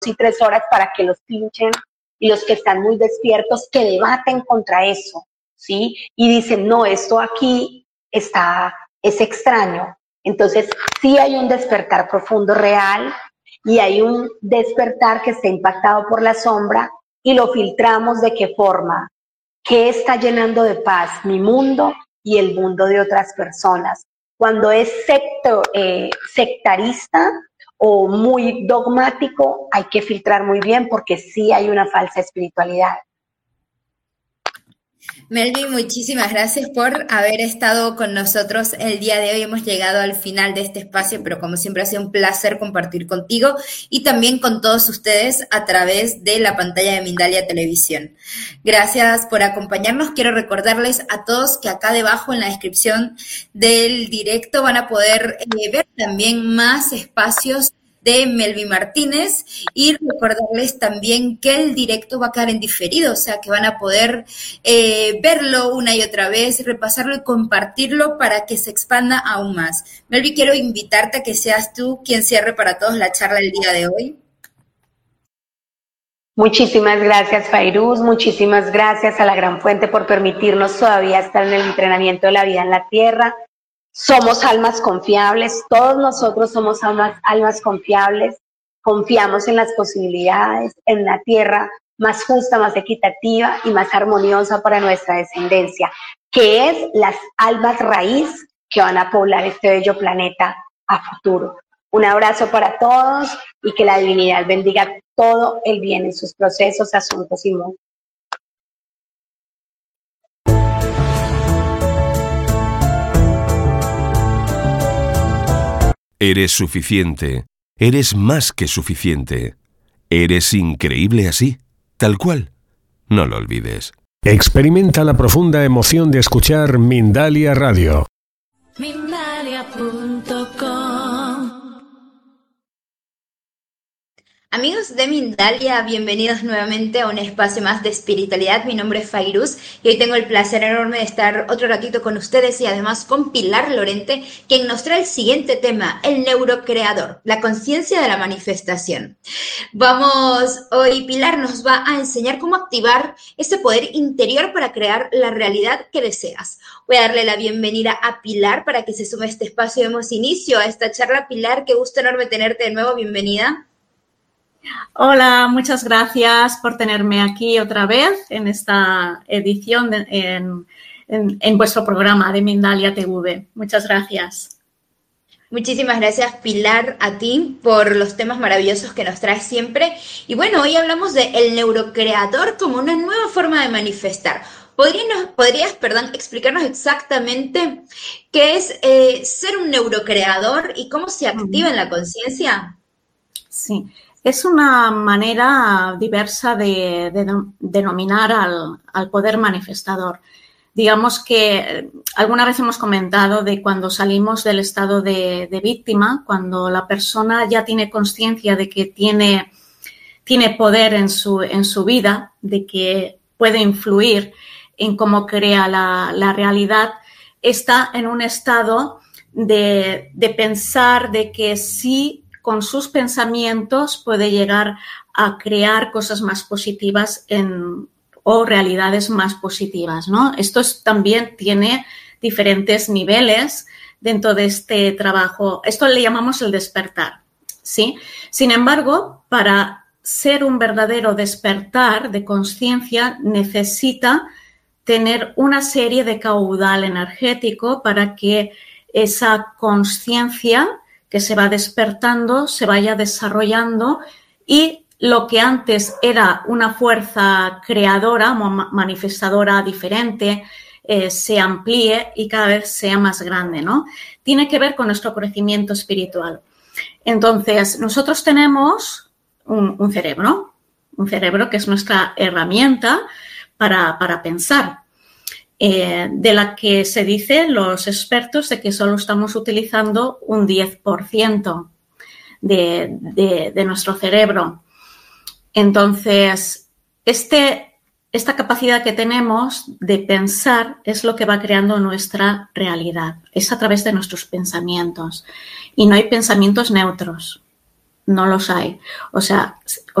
y 3 horas para que los pinchen, y los que están muy despiertos que debaten contra eso, ¿sí? Y dicen, no, esto aquí es extraño. Entonces, sí hay un despertar profundo real y hay un despertar que está impactado por la sombra y lo filtramos de qué forma, qué está llenando de paz mi mundo y el mundo de otras personas. Cuando es sectarista o muy dogmático, hay que filtrar muy bien porque sí hay una falsa espiritualidad. Melvi, muchísimas gracias por haber estado con nosotros el día de hoy. Hemos llegado al final de este espacio, pero como siempre ha sido un placer compartir contigo y también con todos ustedes a través de la pantalla de Mindalia Televisión. Gracias por acompañarnos. Quiero recordarles a todos que acá debajo en la descripción del directo van a poder ver también más espacios de Melvi Martínez y recordarles también que el directo va a quedar en diferido, o sea que van a poder verlo una y otra vez, repasarlo y compartirlo para que se expanda aún más. Melvi, quiero invitarte a que seas tú quien cierre para todos la charla del día de hoy. Muchísimas gracias, Fairuz, muchísimas gracias a la Gran Fuente por permitirnos todavía estar en el entrenamiento de la vida en la Tierra. Somos almas confiables, todos nosotros somos almas confiables, confiamos en las posibilidades, en la tierra más justa, más equitativa y más armoniosa para nuestra descendencia, que es las almas raíz que van a poblar este bello planeta a futuro. Un abrazo para todos y que la divinidad bendiga todo el bien en sus procesos, asuntos y mundos. Eres suficiente, eres más que suficiente. Eres increíble así, tal cual. No lo olvides. Experimenta la profunda emoción de escuchar Mindalia Radio. Mindalia.com. Amigos de Mindalia, bienvenidos nuevamente a un espacio más de espiritualidad. Mi nombre es Fairuz y hoy tengo el placer enorme de estar otro ratito con ustedes y además con Pilar Lorente, quien nos trae el siguiente tema, el neurocreador, la conciencia de la manifestación. Hoy Pilar nos va a enseñar cómo activar ese poder interior para crear la realidad que deseas. Voy a darle la bienvenida a Pilar para que se sume a este espacio. Demos inicio a esta charla. Pilar, qué gusto enorme tenerte de nuevo, bienvenida. Hola, muchas gracias por tenerme aquí otra vez en esta edición en vuestro programa de Mindalia TV. Muchas gracias. Muchísimas gracias, Pilar, a ti por los temas maravillosos que nos traes siempre. Y bueno, hoy hablamos de el neurocreador como una nueva forma de manifestar. ¿Podrías, explicarnos exactamente qué es ser un neurocreador y cómo se activa en la conciencia? Sí. Es una manera diversa de denominar al poder manifestador. Digamos que alguna vez hemos comentado de cuando salimos del estado de víctima, cuando la persona ya tiene conciencia de que tiene poder en su vida, de que puede influir en cómo crea la realidad, está en un estado de pensar de que sí, con sus pensamientos puede llegar a crear cosas más positivas o realidades más positivas, ¿no? Esto también tiene diferentes niveles dentro de este trabajo. Esto le llamamos el despertar, ¿sí? Sin embargo, para ser un verdadero despertar de conciencia necesita tener una serie de caudal energético para que esa conciencia que se va despertando, se vaya desarrollando y lo que antes era una fuerza creadora, manifestadora diferente, se amplíe y cada vez sea más grande, ¿no? Tiene que ver con nuestro crecimiento espiritual. Entonces, nosotros tenemos un cerebro que es nuestra herramienta para pensar. De la que se dicen los expertos de que solo estamos utilizando un 10% de nuestro cerebro. Entonces, esta capacidad que tenemos de pensar es lo que va creando nuestra realidad. Es a través de nuestros pensamientos. Y no hay pensamientos neutros. no los hay. O sea,